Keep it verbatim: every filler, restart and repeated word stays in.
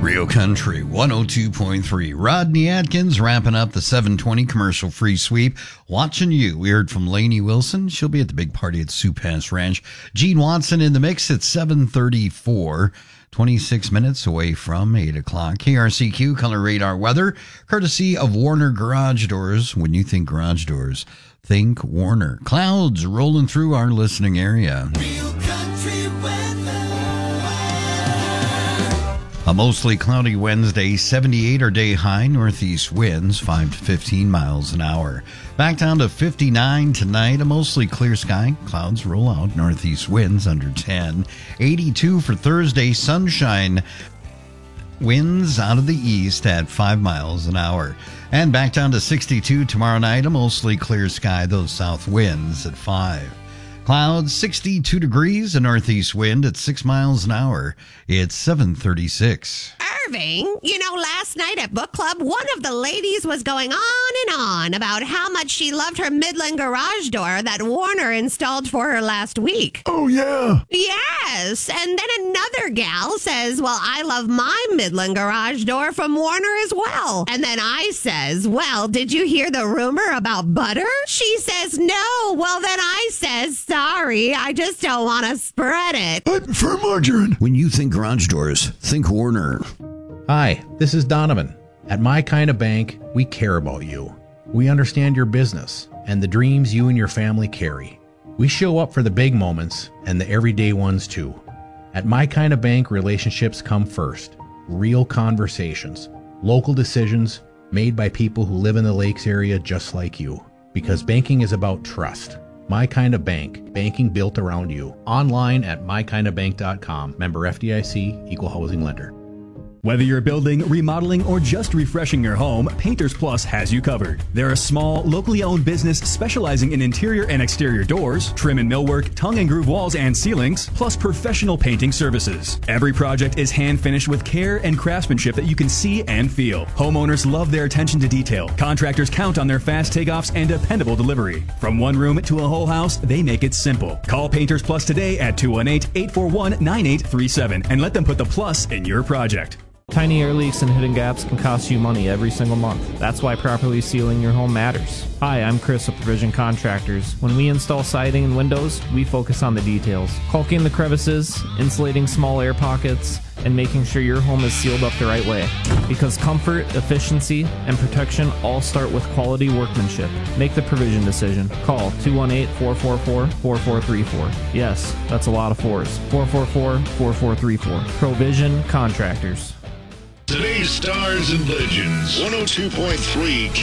Real Country one oh two point three. Rodney Atkins wrapping up the seven twenty commercial-free sweep. Watching you. We heard from Lainey Wilson. She'll be at the big party at Sioux Pass Ranch. Gene Watson in the mix at seven thirty-four. twenty-six minutes away from eight o'clock. K R C Q Color Radar Weather, courtesy of Warner Garage Doors. When you think garage doors, think Warner. Clouds rolling through our listening area. Real Country Weather. A mostly cloudy Wednesday, seventy-eight our day high, northeast winds five to fifteen miles an hour. Back down to fifty-nine tonight, a mostly clear sky, clouds roll out, northeast winds under ten. eighty-two for Thursday, sunshine, winds out of the east at five miles an hour. And back down to sixty-two tomorrow night, a mostly clear sky, those south winds at five. Clouds, sixty-two degrees, a northeast wind at six miles an hour. It's seven thirty-six. Irving, you know, last night at book club, one of the ladies was going on and on about how much she loved her Midland garage door that Warner installed for her last week. Oh, yeah. Yes. And then another gal says, well, I love my Midland garage door from Warner as well. And then I says, well, did you hear the rumor about butter? She says, no. Well, then I says, sorry, I just don't want to spread it. I prefer margarine. When you think garage doors, think Warner. Hi, this is Donovan. At My Kind of Bank, we care about you. We understand your business and the dreams you and your family carry. We show up for the big moments and the everyday ones too. At My Kind of Bank, relationships come first. Real conversations, local decisions made by people who live in the Lakes area just like you. Because banking is about trust. My Kind of Bank, banking built around you. Online at my kind of bank dot com. Member F D I C, Equal Housing Lender. Whether you're building, remodeling, or just refreshing your home, Painters Plus has you covered. They're a small, locally owned business specializing in interior and exterior doors, trim and millwork, tongue and groove walls and ceilings, plus professional painting services. Every project is hand finished with care and craftsmanship that you can see and feel. Homeowners love their attention to detail. Contractors count on their fast takeoffs and dependable delivery. From one room to a whole house, they make it simple. Call Painters Plus today at two one eight, eight four one, nine eight three seven and let them put the plus in your project. Tiny air leaks and hidden gaps can cost you money every single month. That's why properly sealing your home matters. Hi, I'm Chris of Provision Contractors. When we install siding and windows, we focus on the details. Caulking the crevices, insulating small air pockets, and making sure your home is sealed up the right way. Because comfort, efficiency, and protection all start with quality workmanship. Make the Provision decision. Call two one eight, four four four, four four three four. Yes, that's a lot of fours. four four four, four four three four. Provision Contractors. Today's Stars and Legends, one oh two point three